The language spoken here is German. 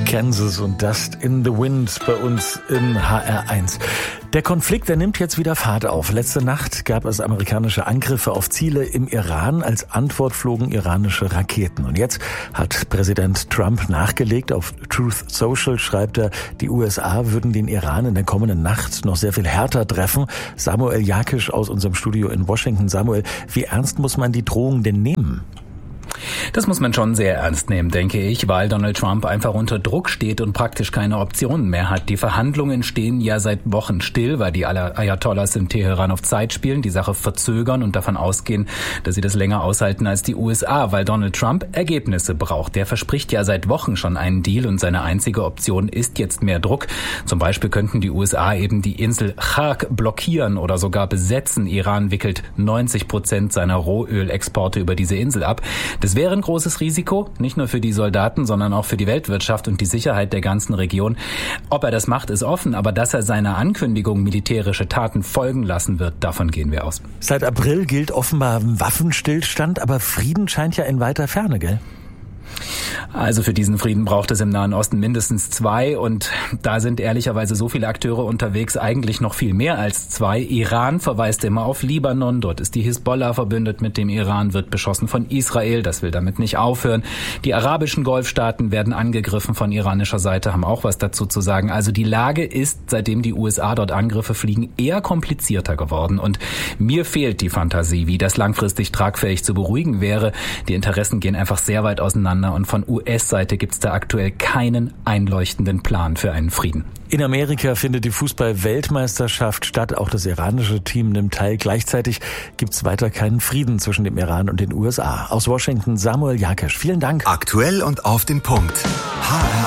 Kansas und Dust in the Wind bei uns in HR1. Der Konflikt, der nimmt jetzt wieder Fahrt auf. Letzte Nacht gab es amerikanische Angriffe auf Ziele im Iran. Als Antwort flogen iranische Raketen. Und jetzt hat Präsident Trump nachgelegt. Auf Truth Social schreibt er, die USA würden den Iran in der kommenden Nacht noch sehr viel härter treffen. Samuel Jakisch aus unserem Studio in Washington. Samuel, wie ernst muss man die Drohung denn nehmen? Das muss man schon sehr ernst nehmen, denke ich, weil Donald Trump einfach unter Druck steht und praktisch keine Optionen mehr hat. Die Verhandlungen stehen ja seit Wochen still, weil die Ayatollahs in Teheran auf Zeit spielen, die Sache verzögern und davon ausgehen, dass sie das länger aushalten als die USA, weil Donald Trump Ergebnisse braucht. Der verspricht ja seit Wochen schon einen Deal und seine einzige Option ist jetzt mehr Druck. Zum Beispiel könnten die USA eben die Insel Chark blockieren oder sogar besetzen. Iran wickelt 90% seiner Rohölexporte über diese Insel ab. Das wäre ein großes Risiko, nicht nur für die Soldaten, sondern auch für die Weltwirtschaft und die Sicherheit der ganzen Region. Ob er das macht, ist offen, aber dass er seiner Ankündigung militärische Taten folgen lassen wird, davon gehen wir aus. Seit April gilt offenbar ein Waffenstillstand, aber Frieden scheint ja in weiter Ferne, gell? Also für diesen Frieden braucht es im Nahen Osten mindestens 2 und da sind ehrlicherweise so viele Akteure unterwegs, eigentlich noch viel mehr als 2. Iran verweist immer auf Libanon, dort ist die Hisbollah verbündet mit dem Iran, wird beschossen von Israel, das will damit nicht aufhören. Die arabischen Golfstaaten werden angegriffen von iranischer Seite, haben auch was dazu zu sagen. Also die Lage ist, seitdem die USA dort Angriffe fliegen, eher komplizierter geworden und mir fehlt die Fantasie, wie das langfristig tragfähig zu beruhigen wäre. Die Interessen gehen einfach sehr weit auseinander und von US-Seite gibt es da aktuell keinen einleuchtenden Plan für einen Frieden. In Amerika findet die Fußball-Weltmeisterschaft statt. Auch das iranische Team nimmt teil. Gleichzeitig gibt es weiter keinen Frieden zwischen dem Iran und den USA. Aus Washington Samuel Jakisch. Vielen Dank. Aktuell und auf den Punkt. HR